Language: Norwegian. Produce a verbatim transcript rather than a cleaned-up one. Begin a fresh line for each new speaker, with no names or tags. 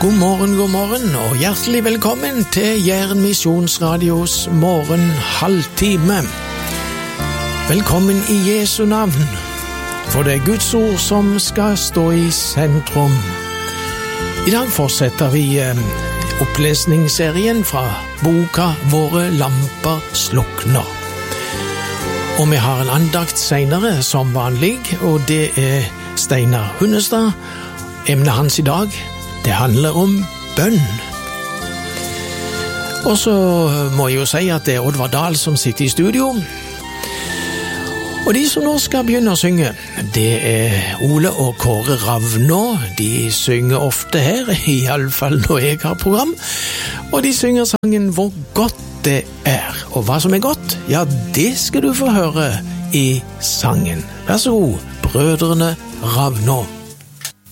God morgen, god morgen, og hjertelig velkommen til Jæren Misjonsradios morgen halvtime. Velkommen i Jesu navn, for det er Guds ord som skal stå i sentrum. I dag fortsetter vi opplesningsserien fra boka Våre lamper slukner. Og vi har en andakt senere som vanlig, og det er Steinar Hunnestad. Emnet hans i dag, det handler om bønn. Og så må jeg jo si at det er Oddvar Dahl som sitter i studio. Og de som nå skal begynne å synge, det er Ole og Kåre Ravnå. De synger ofte her, i alle fall når jeg har program. Og de synger sangen Hvor godt det er. Og hva som er godt, ja, det skal du få høre i sangen. Vær så god, brødrene Ravnå.